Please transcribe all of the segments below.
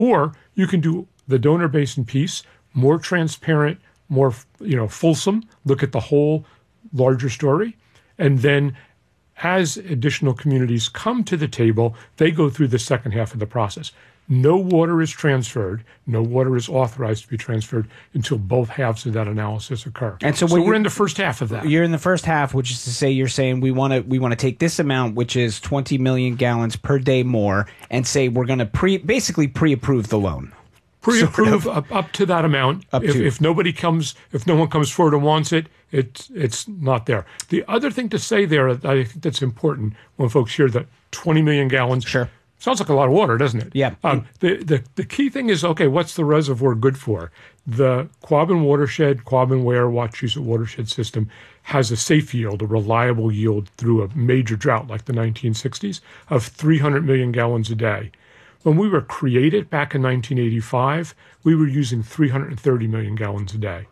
Or you can do the donor basin piece, more transparent, more fulsome, look at the whole larger story. And then as additional communities come to the table, they go through the second half of the process. No water is transferred, no water is authorized to be transferred until both halves of that analysis occur. And so we're in the first half of that. You're in the first half, which is to say you're saying we want to take this amount, which is 20 million gallons per day more, and say we're going to basically pre-approve the loan. Pre-approve up to that amount. If no one comes forward and wants it, it's not there. The other thing to say there, I think that's important when folks hear that 20 million gallons. Sure. Sounds like a lot of water, doesn't it? Yeah. The key thing is, okay, what's the reservoir good for? The Quabbin watershed, Quabbin-Ware, Wachusett watershed system has a safe yield, a reliable yield through a major drought like the 1960s of 300 million gallons a day. When we were created back in 1985, we were using 330 million gallons a day.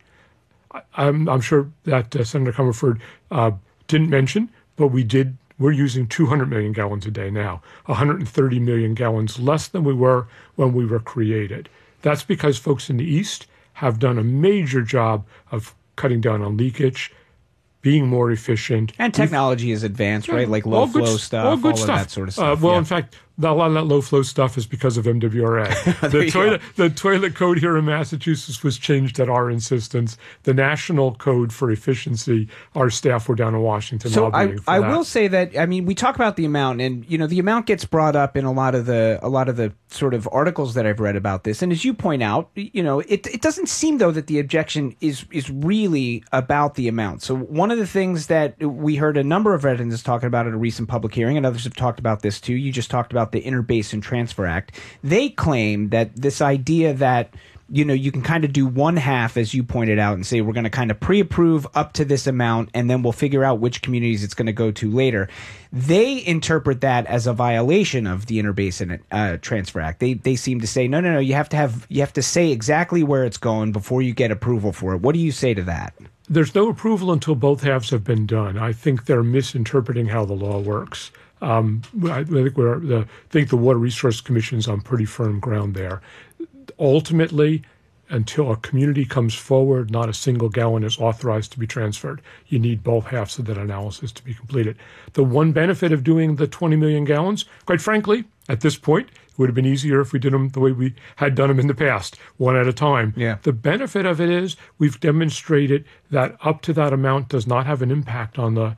I'm sure that Senator Comerford didn't mention, but we're using 200 million gallons a day now, 130 million gallons less than we were when we were created. That's because folks in the East have done a major job of cutting down on leakage, being more efficient. And technology is advanced, right? Like low flow stuff, all of that sort of stuff. In fact, a lot of that low flow stuff is because of MWRA. The toilet code here in Massachusetts was changed at our insistence. The national code for efficiency, our staff were down in Washington lobbying for that. I will say that, I mean, we talk about the amount, and the amount gets brought up in a lot of the sort of articles that I've read about this. And as you point out, it doesn't seem though that the objection is really about the amount. So one of the things that we heard a number of residents talking about at a recent public hearing, and others have talked about this too. You just talked about the Interbasin Transfer Act. They claim that this idea that you can kind of do one half, as you pointed out, and say we're going to kind of pre-approve up to this amount, and then we'll figure out which communities it's going to go to later. They interpret that as a violation of the Interbasin Transfer Act. They seem to say, no, you have to say exactly where it's going before you get approval for it. What do you say to that? There's no approval until both halves have been done. I think they're misinterpreting how the law works. I think the Water Resource Commission is on pretty firm ground there. Ultimately, until a community comes forward, not a single gallon is authorized to be transferred. You need both halves of that analysis to be completed. The one benefit of doing the 20 million gallons, quite frankly, at this point, it would have been easier if we did them the way we had done them in the past, one at a time. Yeah. The benefit of it is we've demonstrated that up to that amount does not have an impact on the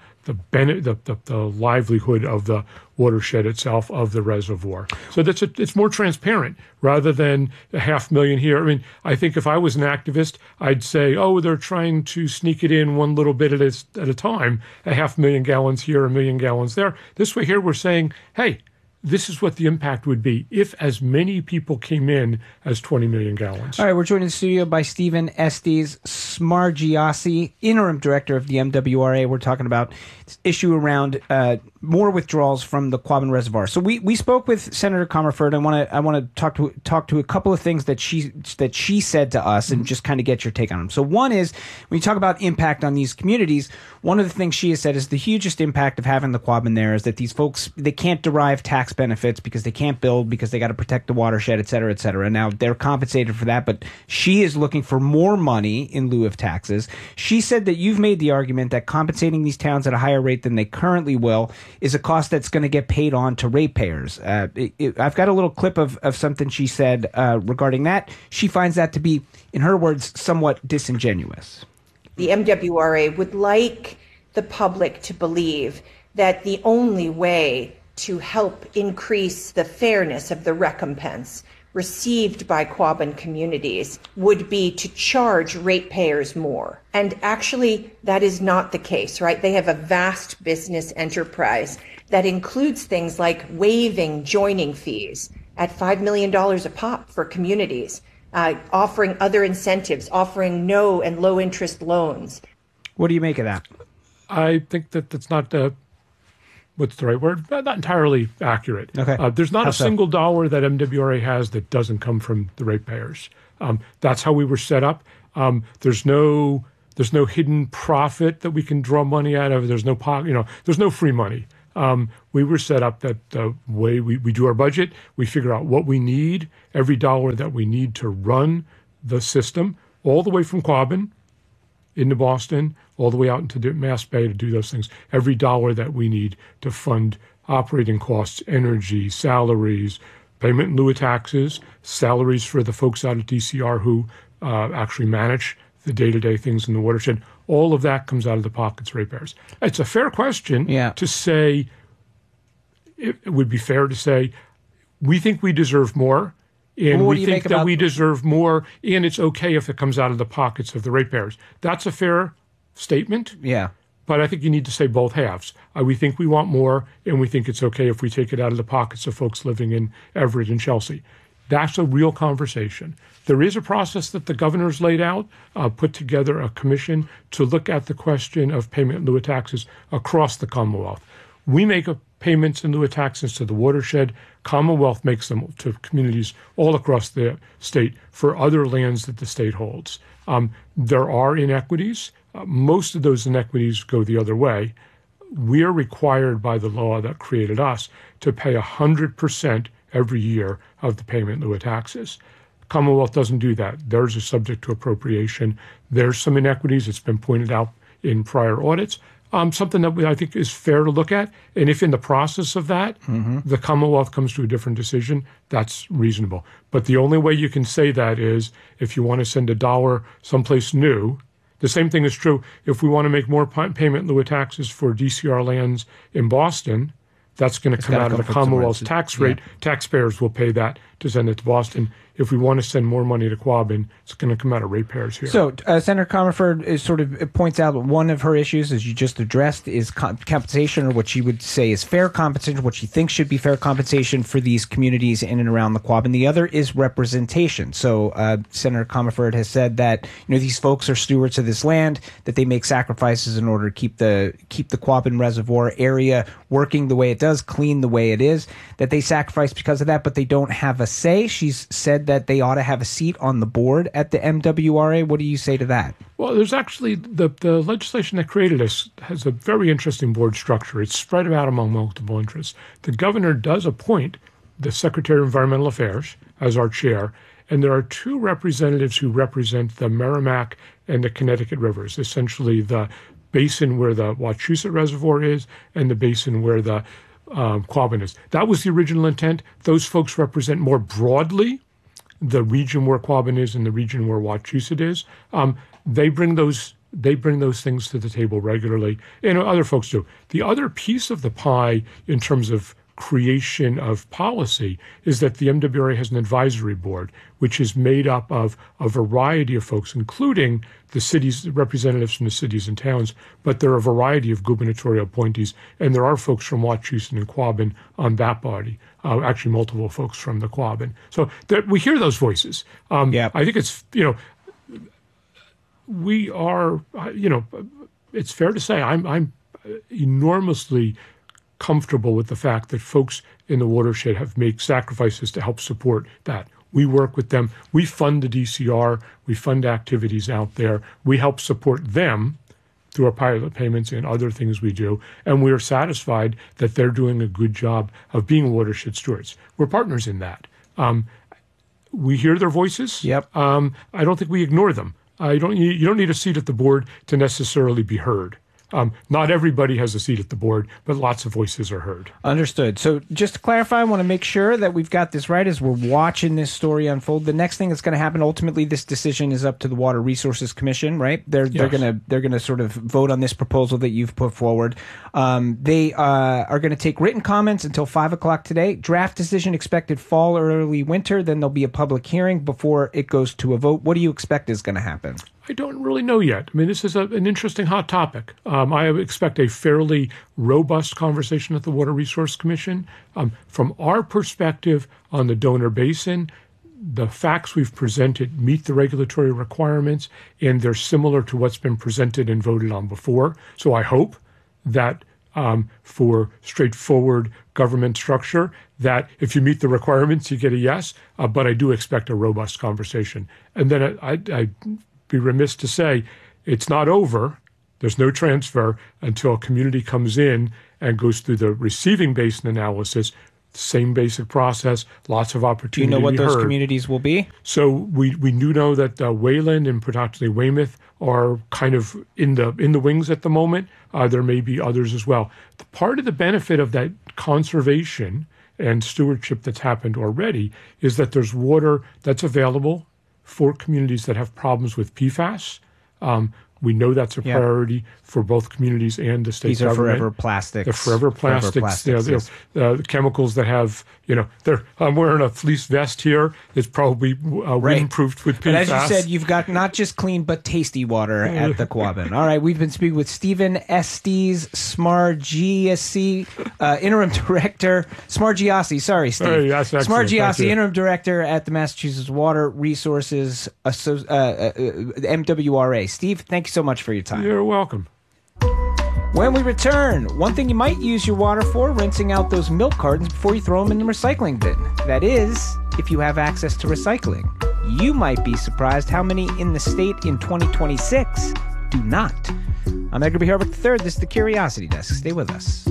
livelihood of the watershed itself, of the reservoir. So it's more transparent rather than 500,000 here. I mean, I think if I was an activist, I'd say, they're trying to sneak it in one little bit at a time, 500,000 gallons here, 1,000,000 gallons there. This way here, we're saying, hey, this is what the impact would be if as many people came in as 20 million gallons. All right, we're joined in the studio by Stephen Estes Smargiassi, Interim Director of the MWRA. We're talking about this issue around more withdrawals from the Quabbin Reservoir. So we spoke with Senator Comerford. I want to talk to a couple of things that she said to us and just kind of get your take on them. So one is, when you talk about impact on these communities, one of the things she has said is the hugest impact of having the Quabbin there is that these folks, they can't derive tax benefits because they can't build, because they got to protect the watershed, et cetera, et cetera. Now, they're compensated for that, but she is looking for more money in lieu of taxes. She said that you've made the argument that compensating these towns at a higher rate than they currently will is a cost that's going to get paid on to ratepayers. I've got a little clip of something she said regarding that. She finds that to be, in her words, somewhat disingenuous. The MWRA would like the public to believe that the only way to help increase the fairness of the recompense received by Quabbin communities would be to charge ratepayers more. And actually, that is not the case, right? They have a vast business enterprise that includes things like waiving joining fees at $5 million a pop for communities, offering other incentives, offering no and low interest loans. What do you make of that? I think that's not what's the right word? Not entirely accurate. Okay. There's not a single dollar that MWRA has that doesn't come from the ratepayers. That's how we were set up. There's no hidden profit that we can draw money out of. There's no free money. We were set up that the way we do our budget, we figure out what we need, every dollar that we need to run the system, all the way from Quabbin into Boston, all the way out into the Mass Bay to do those things. Every dollar that we need to fund operating costs, energy, salaries, payment in lieu of taxes, salaries for the folks out at DCR who actually manage the day-to-day things in the watershed. All of that comes out of the pockets of ratepayers. It's a fair question to say, it would be fair to say, we think we deserve more, and we think that we deserve more, and it's okay if it comes out of the pockets of the ratepayers. That's a fair statement. Yeah. But I think you need to say both halves. We think we want more, and we think it's okay if we take it out of the pockets of folks living in Everett and Chelsea. That's a real conversation. There is a process that the governor's laid out, put together a commission to look at the question of payment in lieu of taxes across the Commonwealth. We make payments in lieu of taxes to the watershed. Commonwealth makes them to communities all across the state for other lands that the state holds. There are inequities. Most of those inequities go the other way. We are required by the law that created us to pay 100% every year of the payment in lieu of taxes. Commonwealth doesn't do that. Theirs is subject to appropriation. There's some inequities. It's been pointed out in prior audits. Something that I think is fair to look at. And if in the process of that, the Commonwealth comes to a different decision, that's reasonable. But the only way you can say that is if you want to send $1 someplace new. The same thing is true if we want to make more payment in lieu of taxes for DCR lands in Boston. That's going to come out of the Commonwealth's tax rate. Yeah. Taxpayers will pay that to send it to Boston. If we want to send more money to Quabbin, it's going to come out of ratepayers here. So Senator Comerford sort of points out one of her issues, as you just addressed, is compensation, or what she would say is fair compensation, what she thinks should be fair compensation for these communities in and around the Quabbin. The other is representation. So Senator Comerford has said that these folks are stewards of this land, that they make sacrifices in order to keep the Quabbin Reservoir area working the way it does, clean the way it is, that they sacrifice because of that, but they don't have a say. She's said that they ought to have a seat on the board at the MWRA. What do you say to that? Well, there's actually the legislation that created this has a very interesting board structure. It's spread out among multiple interests. The governor does appoint the Secretary of Environmental Affairs as our chair, and there are two representatives who represent the Merrimack and the Connecticut rivers, essentially the basin where the Wachusett Reservoir is and the basin where the Quabbin is. That was the original intent. Those folks represent more broadly the region where Quabbin is and the region where Wachusett is. They bring those things to the table regularly, and other folks do. The other piece of the pie in terms of creation of policy is that the MWRA has an advisory board, which is made up of a variety of folks, including the cities, representatives from the cities and towns, but there are a variety of gubernatorial appointees, and there are folks from Wachusett and Quabbin on that body, actually multiple folks from the Quabbin. So we hear those voices. I think it's, we are, it's fair to say I'm enormously comfortable with the fact that folks in the watershed have made sacrifices to help support that. We work with them. We fund the DCR. We fund activities out there. We help support them through our pilot payments and other things we do. And we are satisfied that they're doing a good job of being watershed stewards. We're partners in that. We hear their voices. Yep. I don't think we ignore them. You don't need a seat at the board to necessarily be heard. Not everybody has a seat at the board, but lots of voices are heard. Understood. So just to clarify, I want to make sure that we've got this right as we're watching this story unfold. The next thing that's going to happen, ultimately, this decision is up to the Water Resources Commission, right? They're going to sort of vote on this proposal that you've put forward. They are going to take written comments until 5 o'clock today. Draft decision expected fall or early winter. Then there'll be a public hearing before it goes to a vote. What do you expect is going to happen? I don't really know yet. I mean, this is an interesting hot topic. I expect a fairly robust conversation at the Water Resource Commission. From our perspective on the donor basin, the facts we've presented meet the regulatory requirements, and they're similar to what's been presented and voted on before. So I hope that for straightforward government structure, that if you meet the requirements, you get a yes. But I do expect a robust conversation. And then I'd be remiss to say it's not over. There's no transfer until a community comes in and goes through the receiving basin analysis. Same basic process, lots of opportunity. Do you know what those communities will be? So we do know that Wayland and potentially Weymouth are kind of in the wings at the moment. There may be others as well. The part of the benefit of that conservation and stewardship that's happened already is that there's water that's available for communities that have problems with PFAS. We know that's a priority for both communities and the state These are government. forever plastics. They're forever plastics. Yes. The chemicals that have, I'm wearing a fleece vest here. It's probably windproofed with PFAS. But as you said, you've got not just clean but tasty water at the Quabbin. All right, we've been speaking with Stephen Estes Smargiassi, interim director. Smargiassi, sorry, Steve. Hey, that's excellent. Smargiassi, interim director at the Massachusetts Water Resources MWRA. Steve, thank you so much for your time. You're welcome. When we return, one thing you might use your water for, rinsing out those milk cartons before you throw them in the recycling bin. That is, if you have access to recycling. You might be surprised how many in the state in 2026 do not. I'm Edgar B. Herbert III. This is the Curiosity Desk. Stay with us.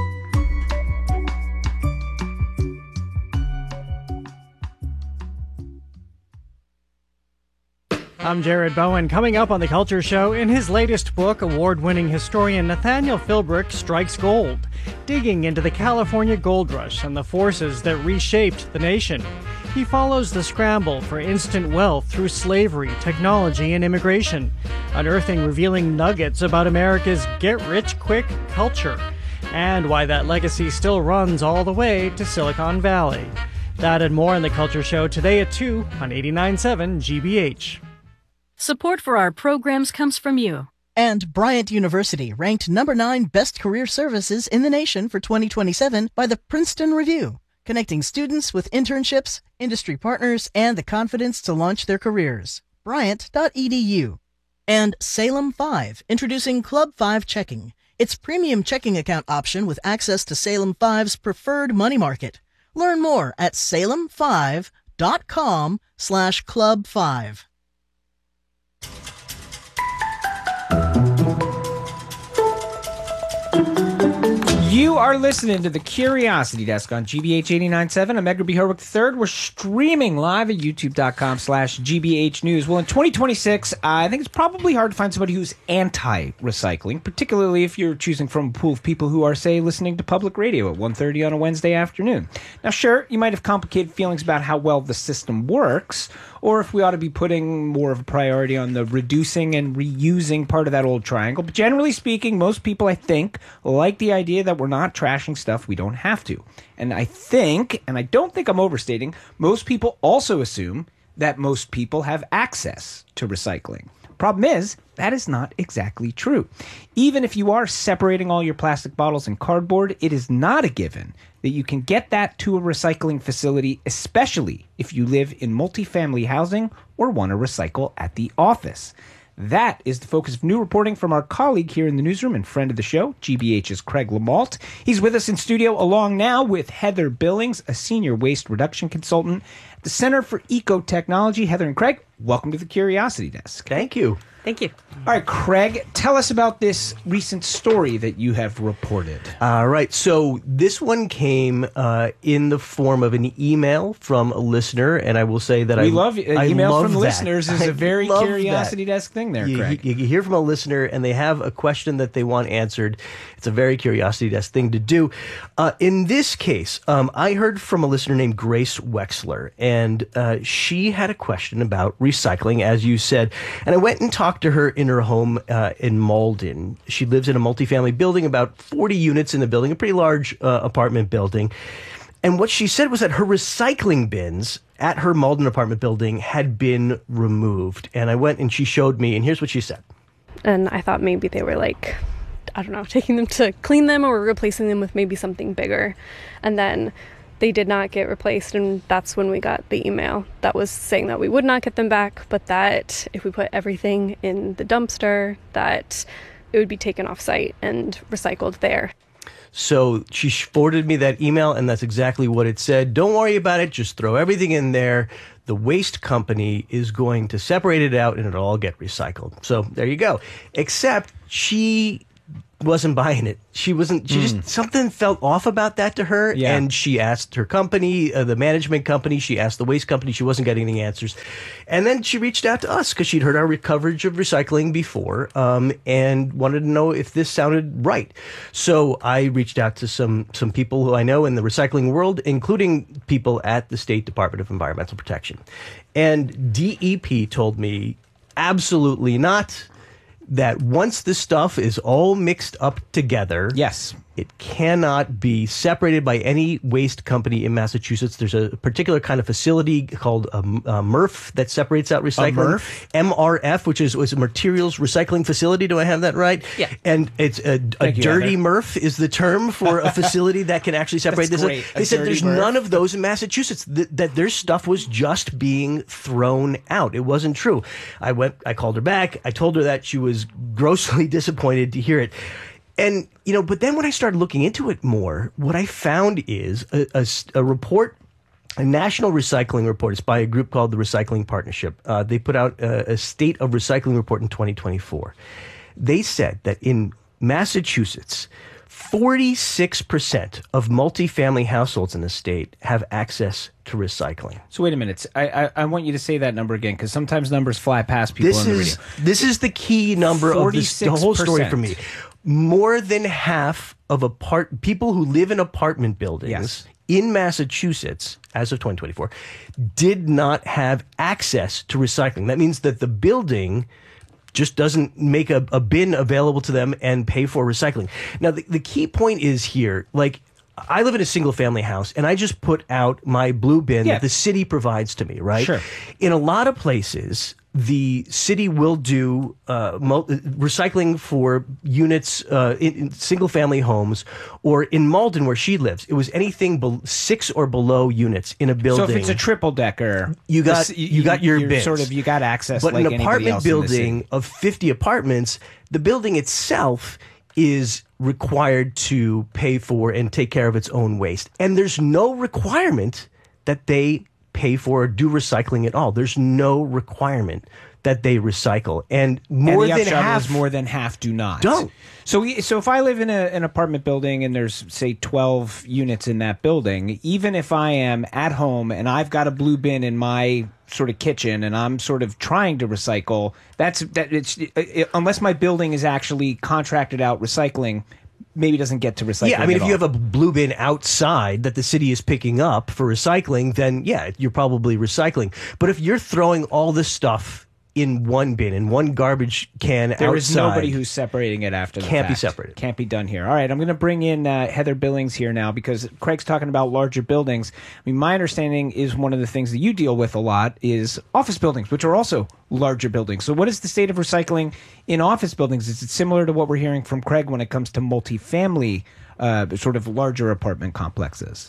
I'm Jared Bowen. Coming up on The Culture Show, in his latest book, award-winning historian Nathaniel Philbrick strikes gold, digging into the California gold rush and the forces that reshaped the nation. He follows the scramble for instant wealth through slavery, technology, and immigration, unearthing revealing nuggets about America's get-rich-quick culture, and why that legacy still runs all the way to Silicon Valley. That and more on The Culture Show today at 2 on 89.7 GBH. Support for our programs comes from you. And Bryant University, ranked number 9 best career services in the nation for 2027 by the Princeton Review, connecting students with internships, industry partners, and the confidence to launch their careers. Bryant.edu. And Salem 5, introducing Club 5 Checking, its premium checking account option with access to Salem 5's preferred money market. Learn more at salem5.com/club5. You are listening to the Curiosity Desk on GBH 89.7. I'm Edgar B. Herbert III. We're streaming live at youtube.com/GBH News. Well, in 2026, I think it's probably hard to find somebody who's anti-recycling, particularly if you're choosing from a pool of people who are, say, listening to public radio at 1:30 on a Wednesday afternoon. Now, sure, you might have complicated feelings about how well the system works, or if we ought to be putting more of a priority on the reducing and reusing part of that old triangle. But generally speaking, most people, I think, like the idea that we're not trashing stuff we don't have to. And I think, and I don't think I'm overstating, most people also assume that most people have access to recycling. Problem is, that is not exactly true. Even if you are separating all your plastic bottles and cardboard, it is not a given that you can get that to a recycling facility, especially if you live in multifamily housing or want to recycle at the office. That is the focus of new reporting from our colleague here in the newsroom and friend of the show, GBH's Craig Lamalt. He's with us in studio along now with Heather Billings, a senior waste reduction consultant at the Center for Ecotechnology. Heather and Craig, welcome to the Curiosity Desk. Thank you. Thank you. All right, Craig, tell us about this recent story that you have reported. All right. So this one came in the form of an email from a listener, and I will say that I love email from that. listeners is I a very love Curiosity that. Desk thing there, Craig. You hear from a listener, and they have a question that they want answered. It's a very Curiosity Desk thing to do. In this case, I heard from a listener named Grace Wexler, and she had a question about recycling, as you said. And I went and talked to her in her home in Malden. She lives in a multifamily building, about 40 units in the building, a pretty large apartment building. And what she said was that her recycling bins at her Malden apartment building had been removed. And I went and she showed me, and here's what she said. And I thought maybe they were like, I don't know, taking them to clean them or replacing them with maybe something bigger. And then they did not get replaced, and that's when we got the email that was saying that we would not get them back, but that if we put everything in the dumpster, that it would be taken off site and recycled there. So she forwarded me that email, and that's exactly what it said. Don't worry about it. Just throw everything in there. The waste company is going to separate it out, and it'll all get recycled. So there you go. Except she wasn't buying it. She just, something felt off about that to her. Yeah. And she asked her company, the management company, she asked the waste company. She wasn't getting any answers. And then she reached out to us because she'd heard our coverage of recycling before, and wanted to know if this sounded right. So I reached out to some people who I know in the recycling world, including people at the State Department of Environmental Protection. And DEP told me absolutely not, that once the stuff is all mixed up together, Yes. it cannot be separated by any waste company in Massachusetts. There's a particular kind of facility called a MRF that separates out recycling. MRF, which is a materials recycling facility. Do I have that right? Yeah. And it's a dirty MRF is the term for a facility that can actually separate this. great. They said there's MRF. none of those in Massachusetts, that their stuff was just being thrown out. It wasn't true. I called her back. I told her that. She was grossly disappointed to hear it. And, but then when I started looking into it more, what I found is a report, a national recycling report. It's by a group called the Recycling Partnership. They put out a state of recycling report in 2024. They said that in Massachusetts, 46% of multifamily households in the state have access to recycling. So wait a minute. I want you to say that number again, because sometimes numbers fly past people on the radio. This is the key number of the whole story for me. More than half of people who live in apartment buildings in Massachusetts, as of 2024, did not have access to recycling. That means that the building just doesn't make a bin available to them and pay for recycling. Now, the key point is here, like, I live in a single family house, and I just put out my blue bin that the city provides to me, right? Sure. In a lot of places, the city will do recycling for units in single-family homes, or in Malden, where she lives, it was anything 6 or below units in a building. So if it's a triple decker, you got your bins. you got access. But like an apartment building of 50 apartments, the building itself is required to pay for and take care of its own waste, and there's no requirement that they pay for or do recycling at all. There's no requirement that they recycle, and more than half do not. Don't. So if I live in an apartment building and there's, say, 12 units in that building, even if I am at home and I've got a blue bin in my sort of kitchen and I'm sort of trying to recycle, unless my building is actually contracted out recycling, maybe doesn't get to recycling. Yeah, I mean, if all. you have a blue bin outside that the city is picking up for recycling, then yeah, you're probably recycling. But if you're throwing all this stuff in one bin, in one garbage can outside, there is nobody who's separating it after the can't be fact. separated. Can't be done here. All right, I'm going to bring in Heather Billings here now, because Craig's talking about larger buildings. I mean, my understanding is one of the things that you deal with a lot is office buildings, which are also larger buildings. So what is the state of recycling in office buildings? Is it similar to what we're hearing from Craig when it comes to multifamily, sort of larger apartment complexes?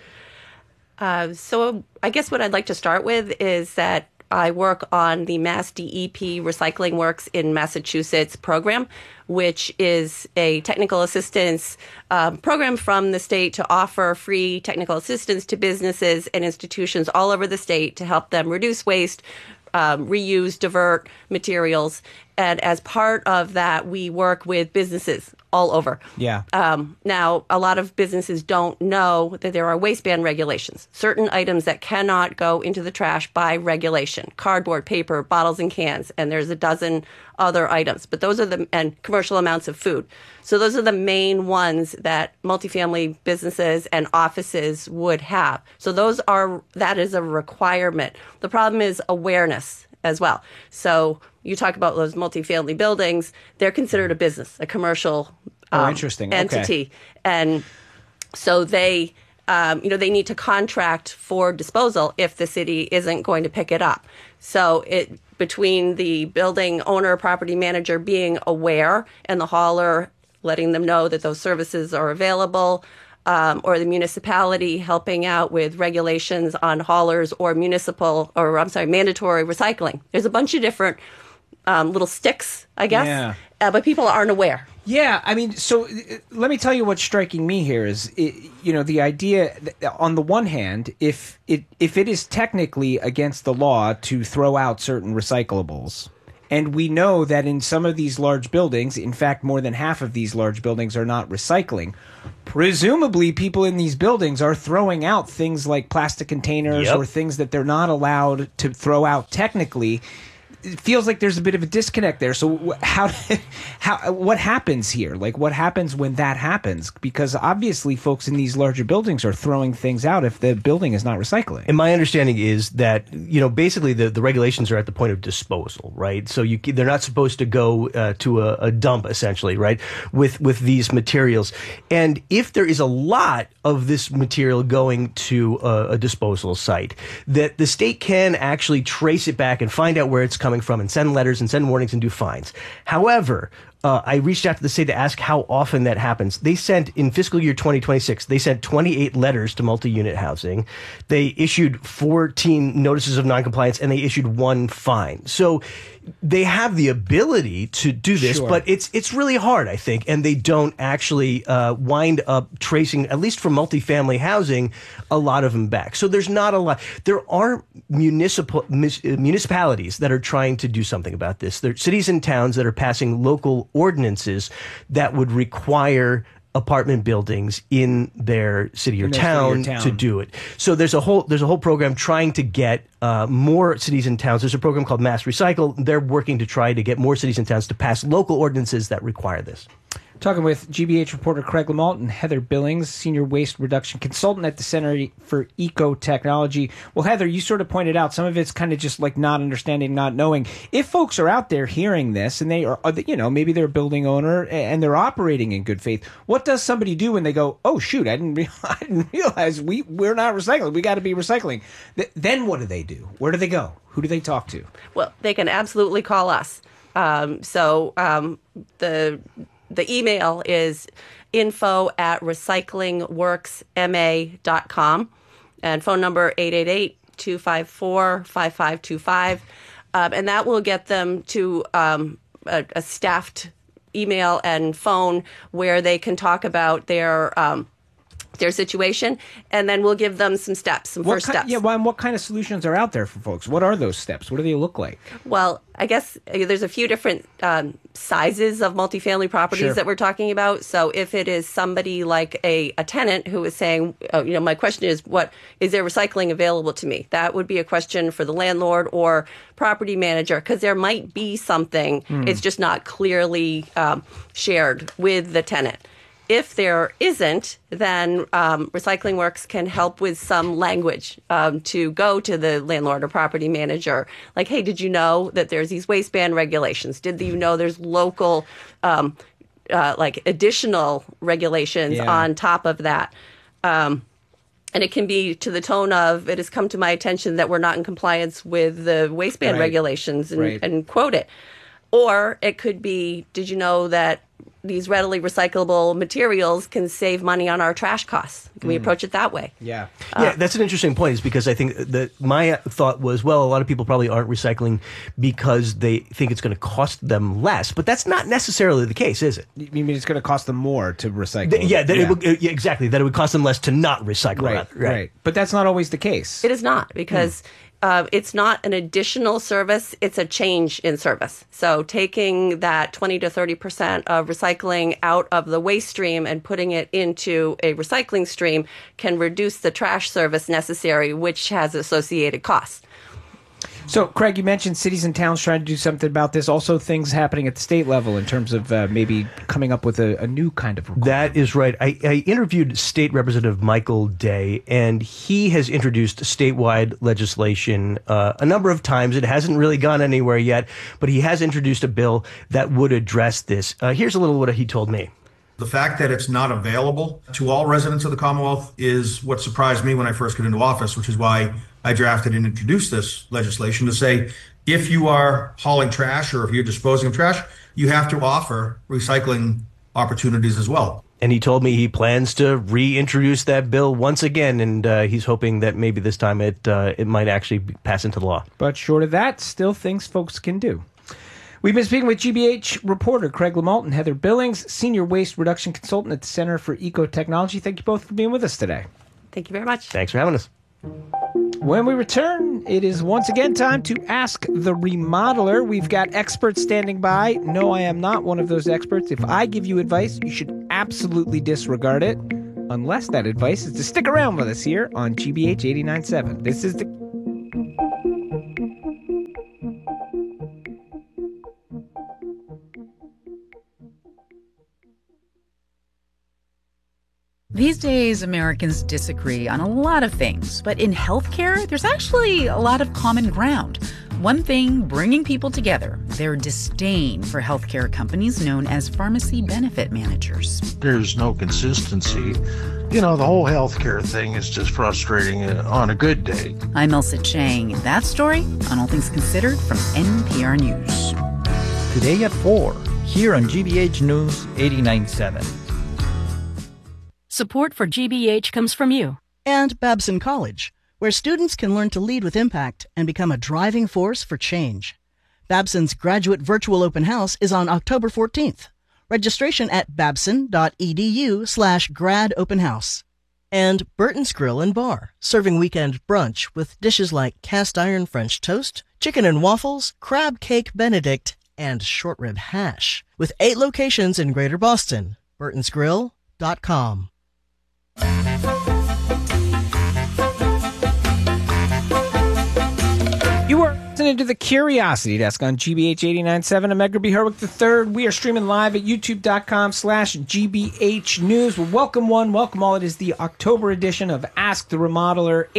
So I guess what I'd like to start with is that I work on the Mass DEP Recycling Works in Massachusetts program, which is a technical assistance program from the state to offer free technical assistance to businesses and institutions all over the state to help them reduce waste, reuse, divert materials. And as part of that, we work with businesses all over. Yeah. Now, a lot of businesses don't know that there are waste ban regulations, certain items that cannot go into the trash by regulation, cardboard, paper, bottles and cans, and there's a dozen other items. But those are and commercial amounts of food. So those are the main ones that multifamily businesses and offices would have. So that is a requirement. The problem is awareness as well. So you talk about those multifamily buildings, they're considered a business, a commercial interesting. entity. Okay. And so they need to contract for disposal if the city isn't going to pick it up. So between the building owner, property manager being aware and the hauler letting them know that those services are available, or the municipality helping out with regulations on haulers or mandatory recycling. There's a bunch of different little sticks, I guess, but people aren't aware. Yeah, I mean, so let me tell you what's striking me here is, the idea that on the one hand, if it is technically against the law to throw out certain recyclables, and we know that in some of these large buildings, in fact, more than half of these large buildings are not recycling, presumably people in these buildings are throwing out things like plastic containers or things that they're not allowed to throw out technically. It feels like there's a bit of a disconnect there. So what happens here? Like, what happens when that happens? Because obviously folks in these larger buildings are throwing things out if the building is not recycling. And my understanding is that, basically the regulations are at the point of disposal, right? So they're not supposed to go to a dump, essentially, right, with these materials. And if there is a lot of this material going to a disposal site, that the state can actually trace it back and find out where it's coming from and send letters and send warnings and do fines. However, I reached out to the state to ask how often that happens. They sent, in fiscal year 2026, they sent 28 letters to multi-unit housing. They issued 14 notices of noncompliance, and they issued 1 fine. So they have the ability to do this, but it's really hard, I think, and they don't actually wind up tracing, at least for multifamily housing, a lot of them back. So there's not a lot. There are municipalities that are trying to do something about this. There are cities and towns that are passing local ordinances that would require apartment buildings in their city or town to do it. So there's a whole program trying to get more cities and towns. There's a program called Mass Recycle. They're working to try to get more cities and towns to pass local ordinances that require this. Talking with GBH reporter Craig Lamalt and Heather Billings, Senior Waste Reduction Consultant at the Center for Eco-Technology. Well, Heather, you sort of pointed out some of it's kind of just like not understanding, not knowing. If folks are out there hearing this and they are, maybe they're a building owner and they're operating in good faith, what does somebody do when they go, oh, shoot, I didn't realize we're not recycling. We got to be recycling. Then what do they do? Where do they go? Who do they talk to? Well, they can absolutely call us. The email is info@recyclingworksma.com and phone number 888-254-5525. And that will get them to a staffed email and phone where they can talk about their situation, and then we'll give them some steps, first steps. Yeah, and what kind of solutions are out there for folks? What are those steps? What do they look like? Well, I guess there's a few different sizes of multifamily properties that we're talking about. So if it is somebody like a tenant who is saying, my question is, what is there recycling available to me? That would be a question for the landlord or property manager, because there might be something. It's just not clearly shared with the tenant. If there isn't, then Recycling Works can help with some language to go to the landlord or property manager. Like, hey, did you know that there's these waistband regulations? Did you know there's local, additional regulations on top of that? And it can be to the tone of, it has come to my attention that we're not in compliance with the waistband regulations, and quote it. Or it could be, did you know that these readily recyclable materials can save money on our trash costs? Can we approach it that way? Yeah. That's an interesting point, is because I think that my thought was, well, a lot of people probably aren't recycling because they think it's going to cost them less, but that's not necessarily the case, is it? You mean it's going to cost them more to recycle? Exactly, that it would cost them less to not recycle. Right. But that's not always the case. It is not, because it's not an additional service, it's a change in service. So taking that 20 to 30% of recycling out of the waste stream and putting it into a recycling stream can reduce the trash service necessary, which has associated costs. So, Craig, you mentioned cities and towns trying to do something about this. Also, things happening at the state level in terms of maybe coming up with a new kind of requirement. That is right. I interviewed State Representative Michael Day, and he has introduced statewide legislation a number of times. It hasn't really gone anywhere yet, but he has introduced a bill that would address this. Here's a little what he told me. The fact that it's not available to all residents of the Commonwealth is what surprised me when I first got into office, which is why I drafted and introduced this legislation to say, if you are hauling trash or if you're disposing of trash, you have to offer recycling opportunities as well. And he told me he plans to reintroduce that bill once again, and he's hoping that maybe this time it might actually pass into law. But short of that, still things folks can do. We've been speaking with GBH reporter Craig Lamalt and Heather Billings, Senior Waste Reduction Consultant at the Center for Ecotechnology. Thank you both for being with us today. Thank you very much. Thanks for having us. When we return, it is once again time to Ask the Remodeler. We've got experts standing by. No, I am not one of those experts. If I give you advice, you should absolutely disregard it, unless that advice is to stick around with us here on GBH 89.7. This is the... These days, Americans disagree on a lot of things, but in healthcare, there's actually a lot of common ground. One thing bringing people together, their disdain for healthcare companies known as pharmacy benefit managers. There's no consistency. You know, the whole healthcare thing is just frustrating on a good day. I'm Elsa Chang, and that story on All Things Considered from NPR News. Today at 4, here on GBH News 89.7. Support for GBH comes from you. And Babson College, where students can learn to lead with impact and become a driving force for change. Babson's graduate virtual open house is on October 14th. Registration at babson.edu/gradopenhouse. And Burton's Grill and Bar, serving weekend brunch with dishes like cast iron French toast, chicken and waffles, crab cake Benedict, and short rib hash. With 8 locations in Greater Boston. burtonsgrill.com. You are listening to the Curiosity Desk on GBH 89.7. I'm Edgar B. Herwick III. We are streaming live at youtube.com/GBH News. Well, welcome one, welcome all. It is the October edition of Ask the Remodeler,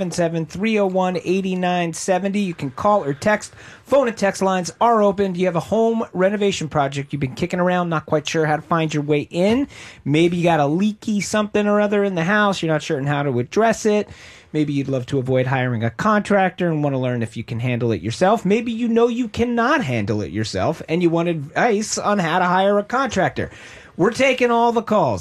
877-301-8970. You can call or text. Phone and text lines are open. Do you have a home renovation project you've been kicking around, not quite sure how to find your way in? Maybe you got a leaky something or other in the house. You're not certain how to address it. Maybe you'd love to avoid hiring a contractor and want to learn if you can handle it yourself. Maybe you know you cannot handle it yourself and you want advice on how to hire a contractor. We're taking all the calls.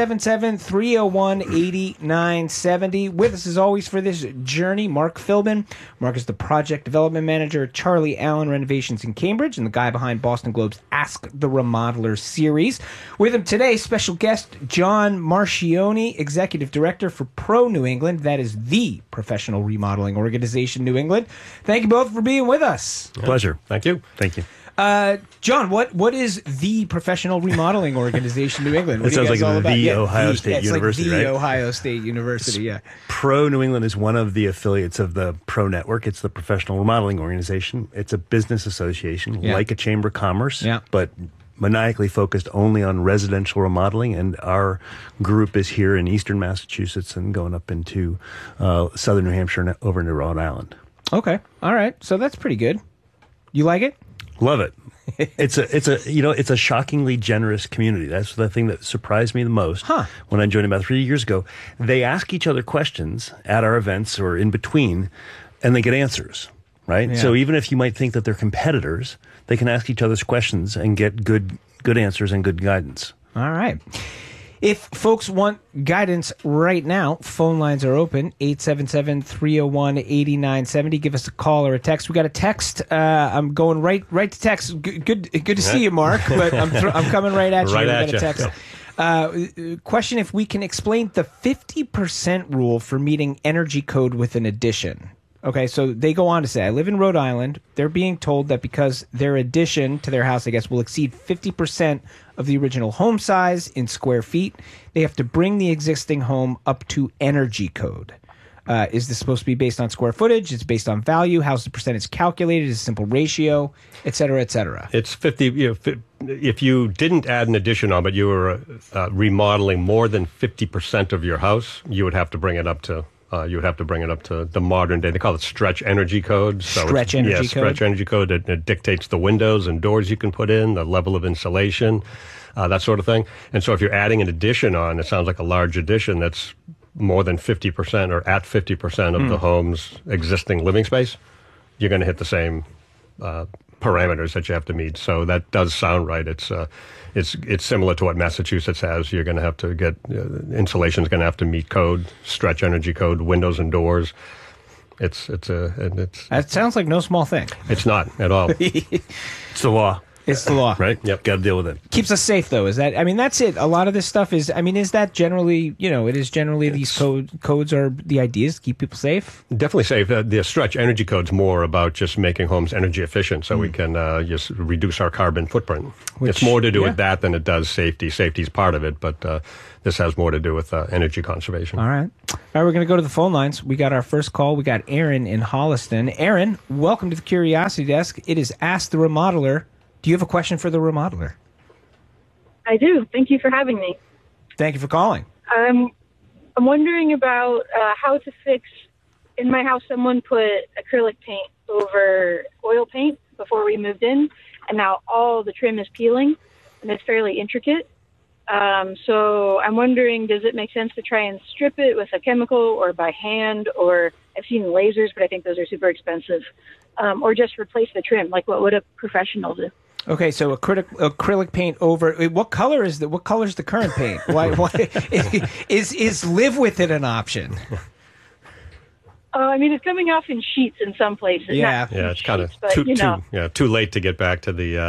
877-301-8970. With us as always for this journey, Mark Philbin. Mark is the project development manager at Charlie Allen Renovations in Cambridge and the guy behind Boston Globe's Ask the Remodeler series. With him today, special guest John Marchioni, executive director for Pro New England. That is the professional remodeling organization, New England. Thank you both for being with us. Pleasure. Thank you. Thank you. John, what is the professional remodeling organization, New England? What it sounds like the Ohio State University, like the right? Ohio State University, yeah. Pro New England is one of the affiliates of the Pro Network. It's the professional remodeling organization. It's a business association, like a chamber of commerce, but maniacally focused only on residential remodeling. And our group is here in eastern Massachusetts and going up into southern New Hampshire and over into Rhode Island. Okay, all right. So that's pretty good. You like it? Love it. It's a shockingly generous community. That's the thing that surprised me the most when I joined about 3 years ago. They ask each other questions at our events or in between, and they get answers, right? Yeah. So even if you might think that they're competitors, they can ask each other's questions and get good answers and good guidance. All right. If folks want guidance right now, phone lines are open, 877-301-8970. Give us a call or a text. We got a text. I'm going right to text. Good to see you, Mark, but I'm coming right at you. Right at you. Text. Question if we can explain the 50% rule for meeting energy code with an addition. Okay, so they go on to say, I live in Rhode Island. They're being told that because their addition to their house, I guess, will exceed 50% of the original home size in square feet, they have to bring the existing home up to energy code. Is this supposed to be based on square footage? It's based on value. How's the percentage calculated? Is it a simple ratio, et cetera, et cetera? It's 50. If you didn't add an addition on, but you were remodeling more than 50% of your house, you would have to bring it up to. The modern day. They call it stretch energy code. Stretch energy code. It dictates the windows and doors you can put in, the level of insulation, that sort of thing. And so if you're adding an addition on, it sounds like a large addition that's more than 50% or at 50% of the home's existing living space, you're going to hit the same parameters that you have to meet. So that does sound right. It's similar to what Massachusetts has. You're going to have to get insulation is going to have to meet code, stretch energy code, windows and doors. That sounds like no small thing. It's not at all. It's the law. It's the law. Right? Yep. Got to deal with it. Keeps us safe, though. Is that? I mean, that's it. A lot of this stuff is. I mean, is that generally? It is generally these codes are the ideas to keep people safe. Definitely safe. The Stretch Energy Code's more about just making homes energy efficient, so we can just reduce our carbon footprint. It's more to do with that than it does safety. Safety is part of it, but this has more to do with energy conservation. All right. We're going to go to the phone lines. We got our first call. We got Aaron in Holliston. Aaron, welcome to the Curiosity Desk. It is Ask the Remodeler. Do you have a question for the remodeler? I do. Thank you for having me. Thank you for calling. I'm wondering about how to fix, in my house, someone put acrylic paint over oil paint before we moved in, and now all the trim is peeling, and it's fairly intricate. So I'm wondering, does it make sense to try and strip it with a chemical or by hand? Or I've seen lasers, but I think those are super expensive. Or just replace the trim. Like, what would a professional do? Okay, so acrylic paint over. What color is the? What color is the current paint? Why is live with it an option? I mean, it's coming off in sheets in some places. Yeah, it's kind of too late to get back to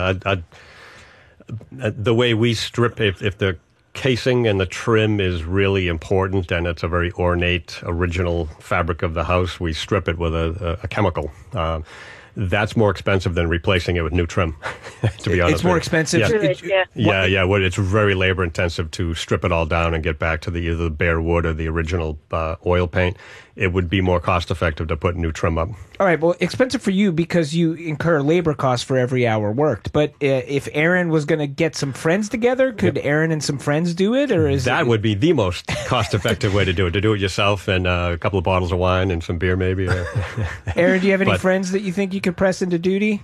the way we strip. If the casing and the trim is really important and it's a very ornate original fabric of the house, we strip it with a chemical. That's more expensive than replacing it with new trim, to be honest. It's more expensive? Yeah. It's very labor intensive to strip it all down and get back to either the bare wood or the original oil paint. It would be more cost effective to put new trim up. All right, well, expensive for you because you incur labor costs for every hour worked. But if Aaron was going to get some friends together, could Aaron and some friends do it? Or that would be the most cost effective way to do it yourself and a couple of bottles of wine and some beer maybe. Aaron, do you have any friends that you think you could press into duty?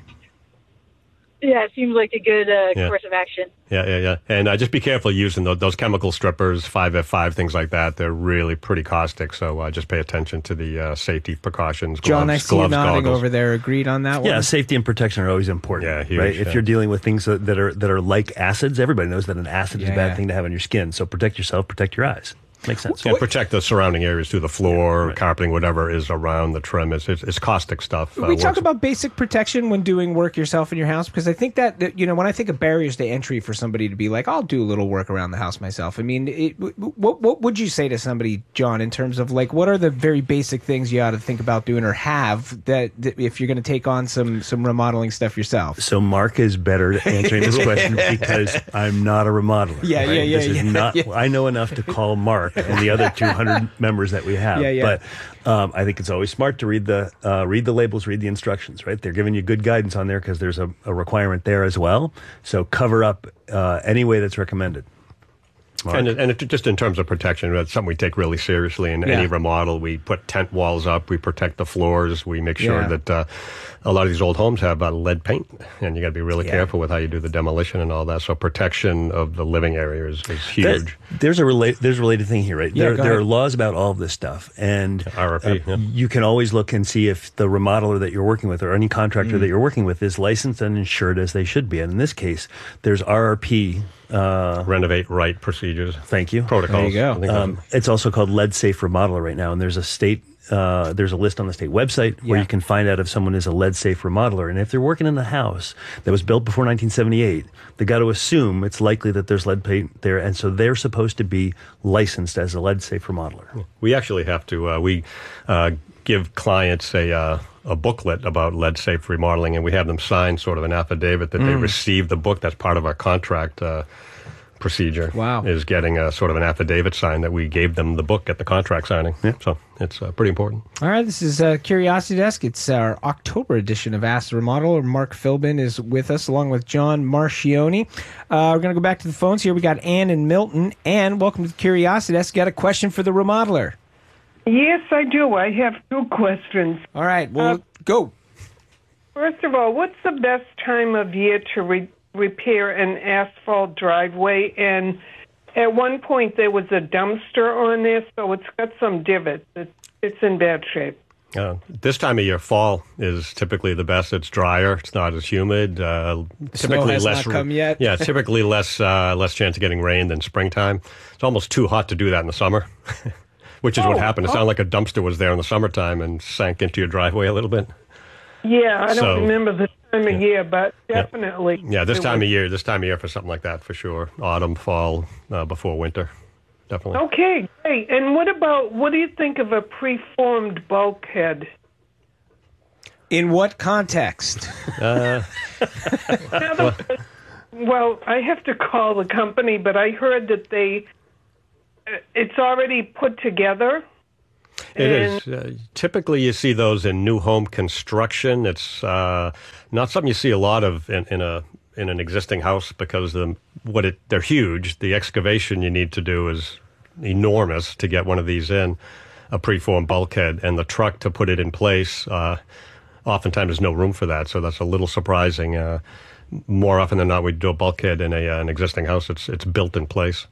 Yeah, it seems like a good course of action. Yeah. And just be careful using those chemical strippers, 5F5, things like that. They're really pretty caustic, so just pay attention to the safety precautions. John, I see you nodding over there. Agreed on that one? Yeah, safety and protection are always important. Yeah, huge, right? If you're dealing with things that are like acids, everybody knows that an acid is a bad thing to have on your skin. So protect yourself, protect your eyes. Makes sense. And protect the surrounding areas too, the floor, carpeting, whatever is around the trim. It's caustic stuff. We talk about basic protection when doing work yourself in your house, because I think that, when I think of barriers to entry for somebody to be like, I'll do a little work around the house myself. I mean, what would you say to somebody, John, in terms of like, what are the very basic things you ought to think about doing or have that if you're going to take on some remodeling stuff yourself? So Mark is better at answering this question because I'm not a remodeler. Yeah. I know enough to call Mark and the other 200 members that we have. But I think it's always smart to read the labels, read the instructions, right? They're giving you good guidance on there because there's a requirement there as well. So cover up any way that's recommended. And just in terms of protection, that's something we take really seriously in any remodel. We put tent walls up, we protect the floors, we make sure that a lot of these old homes have lead paint, and you got to be really careful with how you do the demolition and all that. So protection of the living area is huge. There's a related thing here, right? There are laws about all of this stuff, and you can always look and see if the remodeler that you're working with or any contractor that you're working with is licensed and insured as they should be. And in this case, there's RRP. Renovate Right procedures. Thank you. Protocols. There you go. It's also called Lead Safe Remodeler right now, and there's a list on the state website where you can find out if someone is a lead safe remodeler. And if they're working in a house that was built before 1978, they got to assume it's likely that there's lead paint there, and so they're supposed to be licensed as a lead safe remodeler. We actually have to give clients a booklet about lead safe remodeling, and we have them sign sort of an affidavit that they received the book. That's part of our contract procedure. Wow. Is getting a sort of an affidavit signed that we gave them the book at the contract signing. Yeah. So it's pretty important. All right, this is Curiosity Desk. It's our October edition of Ask the Remodeler. Mark Philbin is with us along with John Marchioni. We're going to go back to the phones here. We got Ann in Milton. Ann, welcome to the Curiosity Desk. Got a question for the remodeler? Yes, I do. I have two questions. All right, well, go. First of all, what's the best time of year to repair an asphalt driveway? And at one point there was a dumpster on there, so it's got some divots. It's in bad shape. This time of year, fall is typically the best. It's drier. It's not as humid. Snow has not come yet. Yeah, typically less chance of getting rain than springtime. It's almost too hot to do that in the summer. which is what happened. It sounded like a dumpster was there in the summertime and sank into your driveway a little bit. Yeah, I don't remember the time of year, but definitely. Yeah, this time of year for something like that for sure. Autumn, fall, before winter, definitely. Okay, great. And what do you think of a preformed bulkhead? In what context? Well, I have to call the company, but I heard that it's already put together. It is. Typically, you see those in new home construction. It's not something you see a lot of in an existing house because they're huge. The excavation you need to do is enormous to get one of these in, a preformed bulkhead, and the truck to put it in place. Oftentimes, there's no room for that, so that's a little surprising. More often than not, we do a bulkhead in an existing house. It's built in place.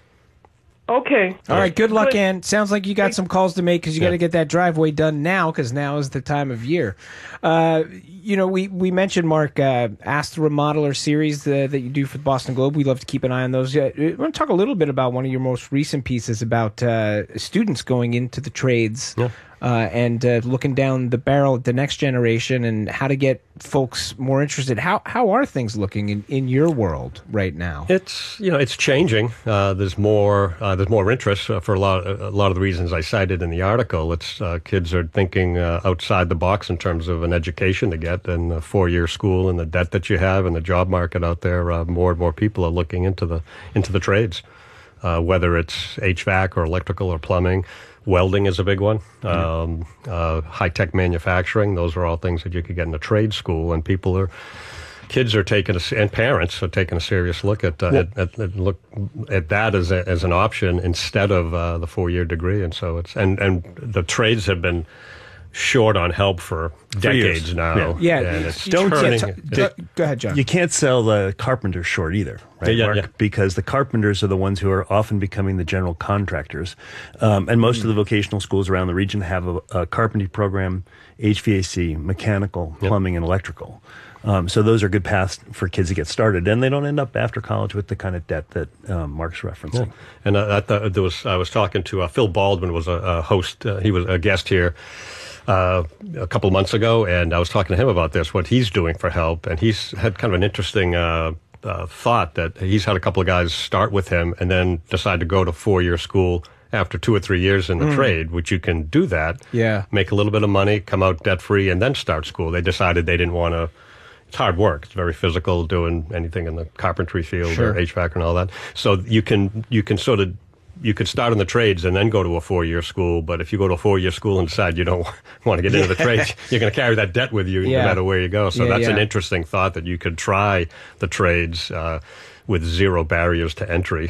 Okay. All right. Good luck, Ann. Sounds like you got some calls to make because you got to get that driveway done now because now is the time of year. We mentioned, Mark, Ask the Remodeler series that you do for the Boston Globe. We love to keep an eye on those. I want to talk a little bit about one of your most recent pieces about students going into the trades. Yeah. And looking down the barrel at the next generation and how to get folks more interested. How are things looking in your world right now? It's changing. There's more interest for a lot of the reasons I cited in the article. It's kids are thinking outside the box in terms of an education to get and a 4-year school and the debt that you have and the job market out there. More and more people are looking into the trades, whether it's HVAC or electrical or plumbing. Welding is a big one. High-tech manufacturing, those are all things that you could get in a trade school, and kids are taking and parents are taking a serious look at that as an option instead of the 4-year degree, and so and the trades have been short on help for decades now. Yeah. And it's Go ahead, John. You can't sell the carpenters short either, right, Mark? Because the carpenters are the ones who are often becoming the general contractors. And most of the vocational schools around the region have a carpentry program, HVAC, mechanical, plumbing, and electrical. So those are good paths for kids to get started, and they don't end up after college with the kind of debt that Mark's referencing. Yeah. And I was talking to Phil Baldwin was a host. He was a guest here a couple months ago, and I was talking to him about this, what he's doing for help, and he's had kind of an interesting thought that he's had a couple of guys start with him and then decide to go to 4-year school after 2 or 3 years in the trade, which you can do that, make a little bit of money, come out debt-free, and then start school. They decided they didn't want to. It's hard work. It's very physical doing anything in the carpentry field or HVAC and all that. So you could start in the trades and then go to a 4-year school. But if you go to a 4-year school and decide you don't want to get into the trades, you're going to carry that debt with you no matter where you go. So that's an interesting thought that you could try the trades with zero barriers to entry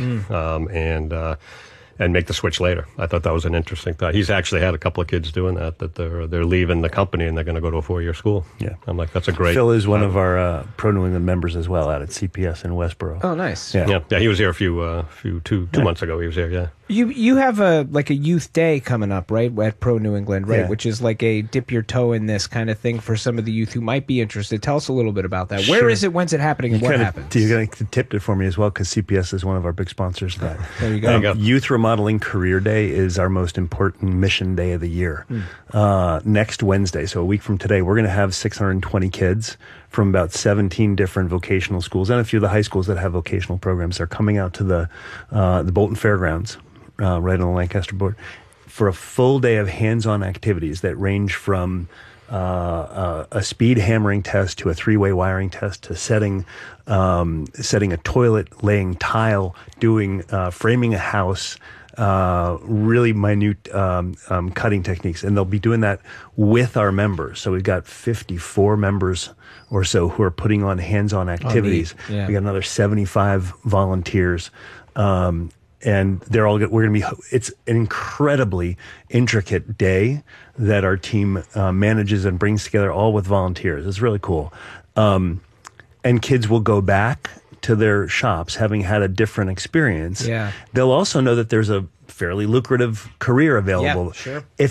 and make the switch later. I thought that was an interesting thought. He's actually had a couple of kids doing that they're leaving the company and they're going to go to a 4-year school. Yeah, I'm like, that's a great. Phil is one of our Pro New England members as well out at CPS in Westboro. Oh, nice. Yeah. He was here two months ago. He was here. Yeah. You have a youth day coming up, right, at Pro New England, right, which is like a dip your toe in this kind of thing for some of the youth who might be interested. Tell us a little bit about that. Sure. Where is it? When's it happening? And what happens? You're going to tip it for me as well because CPS is one of our big sponsors. That there you go. Youth Remodeling Career Day is our most important mission day of the year. Next Wednesday, so a week from today, we're going to have 620 kids from about 17 different vocational schools and a few of the high schools that have vocational programs. They're coming out to the Bolton Fairgrounds. Right on the Lancaster board, for a full day of hands-on activities that range from a speed hammering test to a 3-way wiring test to setting a toilet, laying tile, doing framing a house, really minute cutting techniques, and they'll be doing that with our members. So we've got 54 members or so who are putting on hands-on activities. We got another 75 volunteers. And they're all good. It's an incredibly intricate day that our team manages and brings together all with volunteers. It's really cool. And kids will go back to their shops having had a different experience. Yeah. They'll also know that there's a fairly lucrative career available. Yeah, sure. If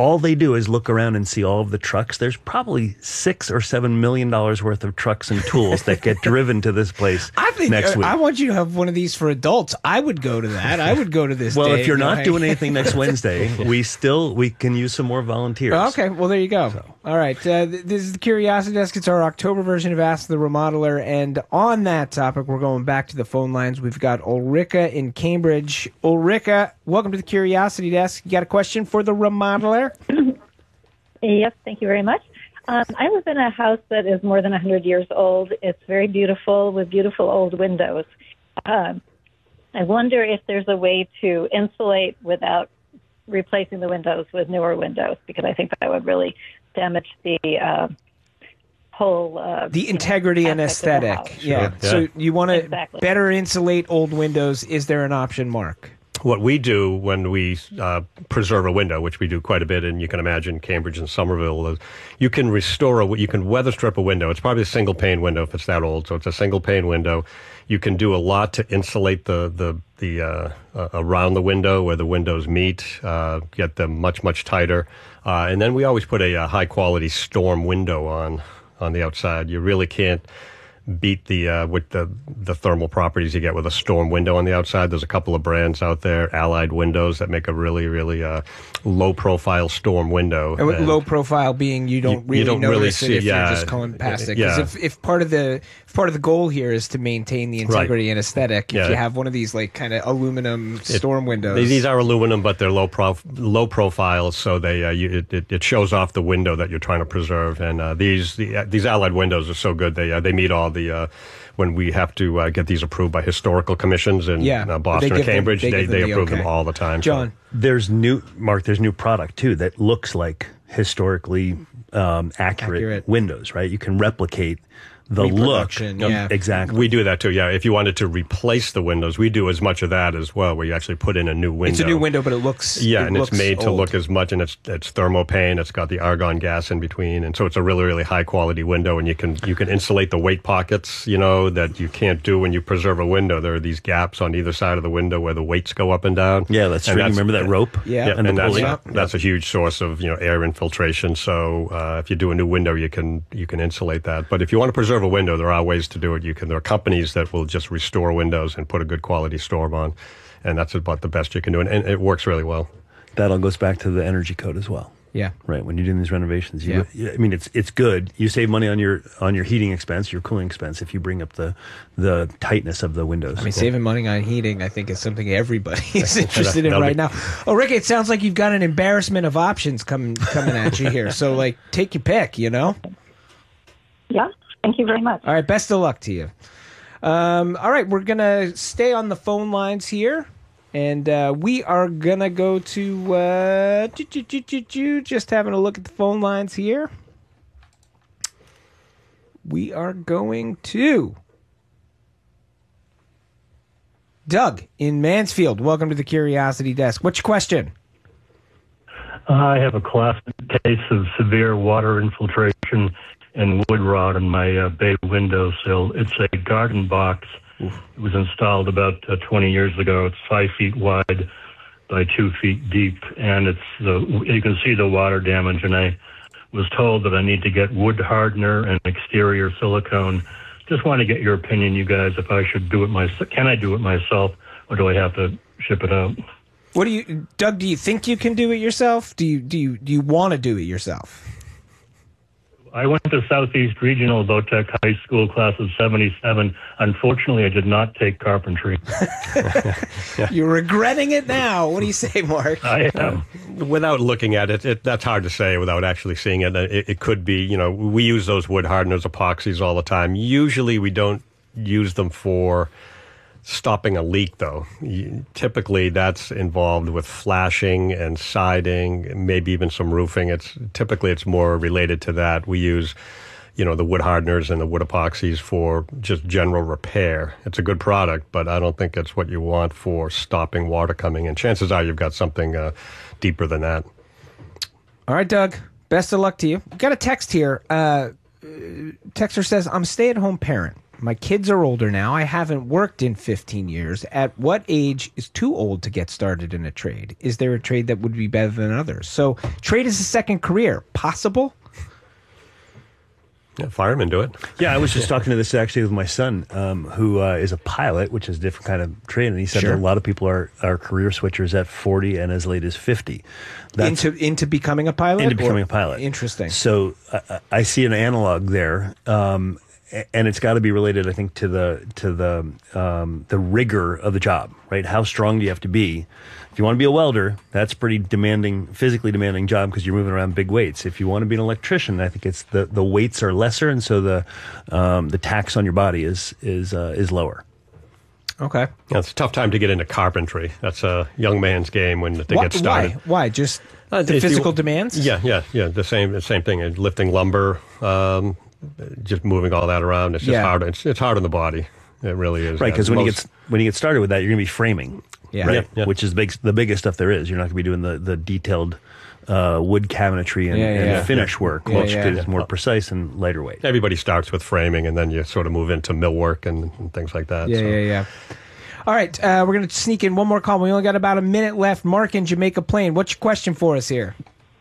all they do is look around and see all of the trucks. There's probably $6 or $7 million worth of trucks and tools that get driven to this place next week. I want you to have one of these for adults. I would go to that. I would go to this. Well, day if you're and go, not "Hey." doing anything next Wednesday, we can use some more volunteers. Okay, well, there you go. All right, this is the Curiosity Desk. It's our October version of Ask the Remodeler, and on that topic, we're going back to the phone lines. We've got Ulrika in Cambridge. Ulrika, welcome to the Curiosity Desk. You got a question for the remodeler? Yes, thank you very much. I live in a house that is more than 100 years old. It's very beautiful with beautiful old windows. I wonder if there's a way to insulate without replacing the windows with newer windows, because I think that would really damage the whole... the integrity and aesthetic. Yeah. So you want to better insulate old windows. Is there an option, Mark? What we do when we preserve a window, which we do quite a bit, and you can imagine Cambridge and Somerville, is you can you can weather strip a window. It's probably a single pane window if it's that old, so it's a single pane window. You can do a lot to insulate the around the window where the windows meet, get them much tighter, and then we always put a high quality storm window on the outside. You really can't beat with the thermal properties you get with a storm window on the outside. There's a couple of brands out there, Allied Windows, that make a really low profile storm window. And low profile being you don't notice it if you're just going past it. Because if part of the goal here is to maintain the integrity and aesthetic, if you have one of these like kind of aluminum storm windows, these are aluminum, but they're low profile, so it shows off the window that you're trying to preserve. And these Allied Windows are so good. They meet all the when we have to get these approved by historical commissions in Boston or Cambridge, they approve them all the time. John, there's new product too that looks like historically accurate windows, right? You can replicate the look. Exactly. We do that too, yeah. If you wanted to replace the windows, we do as much of that as well, where you actually put in a new window. It's a new window, but it looks it's made old. to look as much, and it's thermopane, it's got the argon gas in between, and so it's a really high quality window, and you can insulate the weight pockets, that you can't do when you preserve a window. There are these gaps on either side of the window where the weights go up and down. Yeah, that's true. Remember that rope? Yeah, and that's a huge source of air infiltration. So if you do a new window, you can insulate that. But if you want to preserve a window, there are ways to do it. There are companies that will just restore windows and put a good quality storm on, and that's about the best you can do, and it works really well. That all goes back to the energy code as well. Yeah, right. When you're doing these renovations, I mean, it's good. You save money on your heating expense, your cooling expense, if you bring up the tightness of the windows. I mean, saving money on heating, I think, is something everybody is interested in right now. Oh, Rick, it sounds like you've got an embarrassment of options coming at you here. So, take your pick. Yeah. Thank you very much. All right, best of luck to you. All right, we're going to stay on the phone lines here, and we are going to go to just having a look at the phone lines here. We are going to Doug in Mansfield. Welcome to the Curiosity Desk. What's your question? I have a classic case of severe water infiltration and wood rot on my bay windowsill. It's a garden box. Oof. It was installed about 20 years ago. It's 5 feet wide by 2 feet deep, and you can see the water damage. And I was told that I need to get wood hardener and exterior silicone. Just want to get your opinion, you guys, if I should do it myself. Can I do it myself, or do I have to ship it out? Doug? Do you think you can do it yourself? Do you want to do it yourself? I went to Southeast Regional Vo-Tech High School class of 77. Unfortunately, I did not take carpentry. You're regretting it now. What do you say, Mark? I am. Without looking at it, that's hard to say without actually seeing it. It could be, we use those wood hardeners, epoxies all the time. Usually we don't use them for stopping a leak, though. Typically, that's involved with flashing and siding, maybe even some roofing. It's more related to that. We use, the wood hardeners and the wood epoxies for just general repair. It's a good product, but I don't think it's what you want for stopping water coming in. Chances are you've got something deeper than that. All right, Doug. Best of luck to you. Got a text here. Texter says, I'm a stay-at-home parent. My kids are older now. I haven't worked in 15 years. At what age is too old to get started in a trade? Is there a trade that would be better than others? So trade is a second career. Possible? Yeah, firemen do it. Yeah, I was just talking to this actually with my son, who is a pilot, which is a different kind of trade, and he said that a lot of people are career switchers at 40 and as late as 50. Into becoming a pilot? Into becoming a pilot. Interesting. So I see an analog there, and it's got to be related, I think, to the rigor of the job, right? How strong do you have to be? If you want to be a welder, that's pretty demanding, physically demanding job because you're moving around big weights. If you want to be an electrician, I think it's the weights are lesser, and so the tax on your body is lower. Okay. Yeah, it's a tough time to get into carpentry. That's a young man's game when they get started. Why? Just the physical demands? Yeah. The same thing. Lifting lumber, just moving all that around. It's just hard. It's hard on the body. It really is. Right, because when you get started with that, you're going to be framing. Yeah. Right? Yeah. Which is the biggest stuff there is. You're not going to be doing the detailed wood cabinetry and finish work, which is more precise and lighter weight. Everybody starts with framing, and then you sort of move into millwork and things like that. Yeah. All right, we're going to sneak in one more call. We only got about a minute left. Mark in Jamaica Plain, what's your question for us here?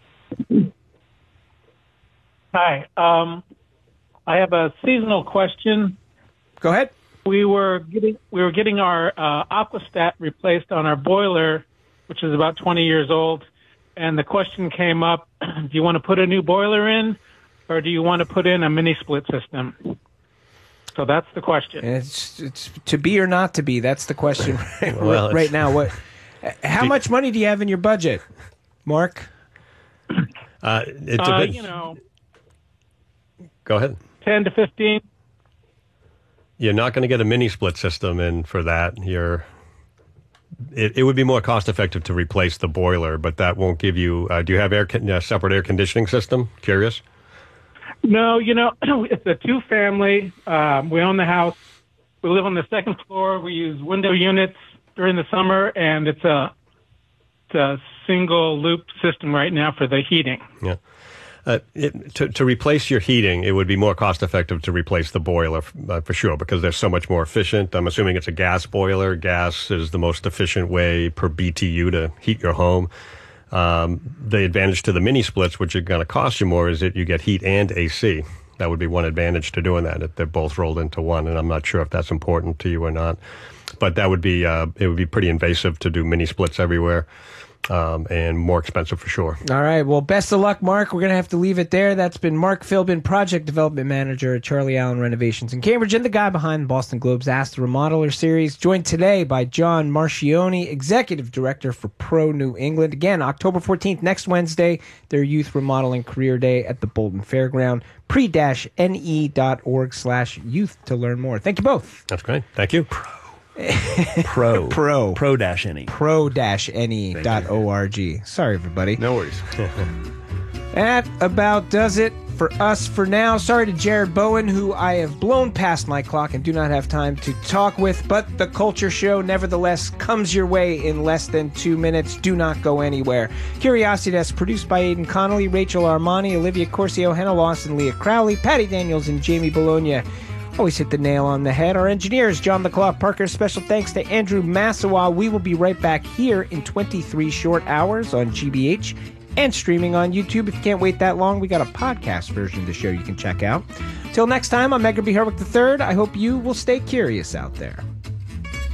Hi. I have a seasonal question. Go ahead. We were getting our Aquastat replaced on our boiler, which is about 20 years old, and the question came up: do you want to put a new boiler in, or do you want to put in a mini split system? So that's the question. It's to be or not to be. That's the question right now. How much money do you have in your budget, Mark? It depends. Go ahead. 10 to 15. You're not going to get a mini split system in for that. It would be more cost effective to replace the boiler, but that won't give you. Do you have separate air conditioning system? Curious. No, it's a two-family. We own the house. We live on the second floor. We use window units during the summer, and it's a single loop system right now for the heating. Yeah. To replace your heating, it would be more cost effective to replace the boiler for sure, because they're so much more efficient. I'm assuming it's a gas boiler. Gas is the most efficient way per BTU to heat your home. The advantage to the mini splits, which are going to cost you more, is that you get heat and AC. That would be one advantage to doing that. They're both rolled into one, and I'm not sure if that's important to you or not. But that would be it would be pretty invasive to do mini splits everywhere. And more expensive for sure. All right. Well, best of luck, Mark. We're going to have to leave it there. That's been Mark Philbin, Project Development Manager at Charlie Allen Renovations in Cambridge, and the guy behind the Boston Globe's Ask the Remodeler series, joined today by John Marchioni, Executive Director for Pro New England. Again, October 14th, next Wednesday, their Youth Remodeling Career Day at the Bolton Fairground. pre-ne.org/youth to learn more. Thank you both. That's great. Thank you. Pro-ne. Pro-ne.org. Sorry, everybody. No worries. That about does it for us for now. Sorry to Jared Bowen, who I have blown past my clock and do not have time to talk with, but the Culture Show nevertheless comes your way in less than 2 minutes. Do not go anywhere. Curiosity Desk produced by Aidan Connolly, Rachel Armani, Olivia Corcio, Hannah Lawson, Leah Crowley, Patty Daniels, and Jamie Bologna. Always hit the nail on the head. Our engineers, John the Clock Parker. Special thanks to Andrew Massawa. We will be right back here in 23 short hours on GBH and streaming on YouTube. If you can't wait that long, we got a podcast version of the show you can check out. Till next time, I'm Edgar B. Herwick III. I hope you will stay curious out there.